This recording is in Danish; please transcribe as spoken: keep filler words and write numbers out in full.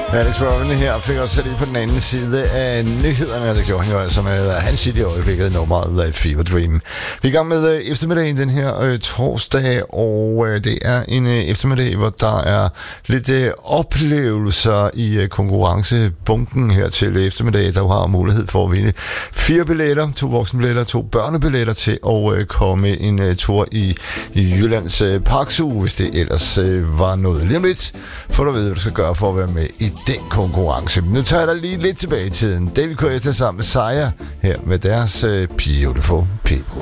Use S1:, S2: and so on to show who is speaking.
S1: Alice Robin her fik også lige på den anden side af nyhederne, det gjorde han jo altså med hans sit i øjeblikket nummeret Fever Dream. Vi er i gang med øh, eftermiddagen den her øh, torsdag, og øh, det er en øh, eftermiddag, hvor der er lidt øh, oplevelser i øh, konkurrencebunken her til eftermiddag, der har mulighed for at vinde fire billetter, to voksenbilletter, to børnebilletter til at øh, komme en øh, tur i, i Jyllands øh, Parksuge, hvis det ellers øh, var noget. Lige om lidt får du at vide, hvad du skal gøre for at være med i den konkurrence. Nu tager jeg dig lige lidt tilbage i tiden. David Guetta sammen med Saya her med deres uh, Beautiful People.